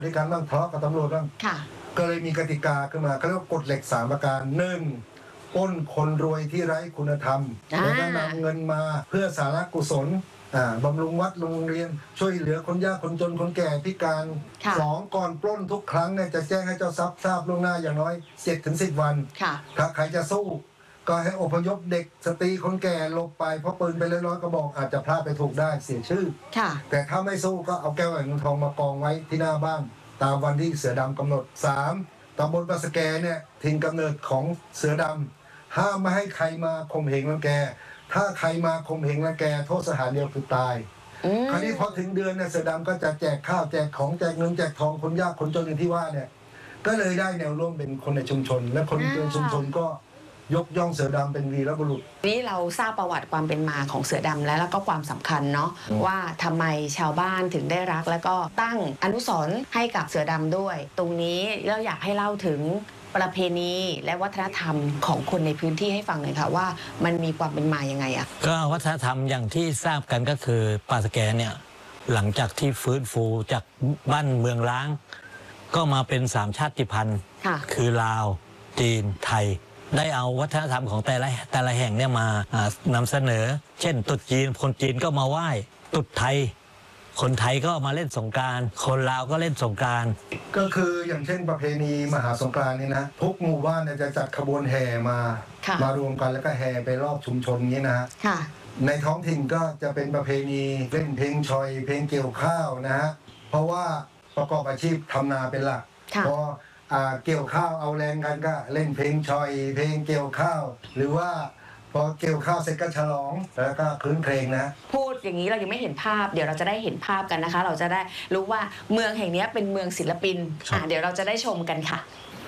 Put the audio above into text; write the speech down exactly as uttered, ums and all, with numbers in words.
ด้วยกันบ้างทะเลาะกับตำรวจบ้างก็เลยมีกติกาขึ้นมาเขาเรียกว่ากฎเหล็กสามประการหนึ่งปล้นคนรวยที่ไร้คุณธรรมแล้วก็นำเงินมาเพื่อสาธารณกุศลบำรุงวัดโรงเรียนช่วยเหลือคนยากคนจนคนแก่พิการสองก่อนปล้นทุกครั้งเนี่ยจะแจ้งให้เจ้าทรัพย์ทราบล่วงหน้าอย่างน้อยเจ็ดถึงสิบวันถ้าใครจะสู้ก็ให้อพยพเด็กสตรีคนแก่หลบไปเพราะปืนไปร้อยๆกระบอกอาจจะพลาดไปถูกได้เสียชื่อแต่ถ้าไม่สู้ก็เอาแก้วแหวนเงินทองมากองไว้ที่หน้าบ้านตามวันที่เสือดำกำหนดสามตำบลปะสแกเนี่ยถิ่นกำเนิดของเสือดำห้ามไม่ให้ใครมาข่มเหงรังแกถ้าใครมาข่มเหงรังแกโทษสถานเดียวคือตายคราวนี้พอถึงเดือนเนี่ยเสือดำก็จะแจกข้าวแจกของแจกเงินแจกทองคนยากคนจนอย่างที่ว่าเนี่ยก็เลยได้แนวร่วมเป็นคนในชุมชนและคนในชุมชนก็ยกย่องเสือดำเป็นวีรบุรุษนี่เราทราบประวัติความเป็นมาของเสือดำแล้วแล้วก็ความสำคัญเนาะว่าทำไมชาวบ้านถึงได้รักแล้วก็ตั้งอนุสรณ์ให้กับเสือดำด้วยตรงนี้เราอยากให้เล่าถึงประเพณีและวัฒนธรรมของคนในพื้นที่ให้ฟังหน่อยค่ะว่ามันมีความเป็นมายังไงอะก็วัฒนธรรมอย่างที่ทราบกันก็คือปาสแกเนี่ยหลังจากที่ฟื้นฟูจากบ้านเมืองร้างก็มาเป็นสามชาติพันธุ์คือลาวจีนไทยได้เอาวัฒนธรรมของแต่ละแต่ละแห่งเนี่ยมานำเสนอเช่นตรุษจีนคนจีนก็มาไหว้ตรุษไทยคนไทยก็มาเล่นสงกรานต์คนลาวก็เล่นสงกรานต์ก็คืออย่างเช่นประเพณีมหาสงกรานต์นี่นะทุกหมู่บ้านจะจัดขบวนแห่มามารวมกันแล้วก็แห่ไปรอบชุมชนนี้นะในท้องถิ่นก็จะเป็นประเพณีเล่นเพลงชอยเพลงเกี่ยวข้าวนะฮะเพราะว่าประกอบอาชีพทำนาเป็นหลักพอเกี่ยวข้าวเอาแรงกันก็เล่นเพลงชอยเพลงเกี่ยวข้าวหรือว่าพอเกี่ยวข้าวเสร็จก็ฉลองแล้วก็คลื้นเพลงนะพูดอย่างนี้เรายังไม่เห็นภาพเดี๋ยวเราจะได้เห็นภาพกันนะคะเราจะได้รู้ว่าเมืองแห่งนี้เป็นเมืองศิลปินอ่ะเดี๋ยวเราจะได้ชมกันค่ะ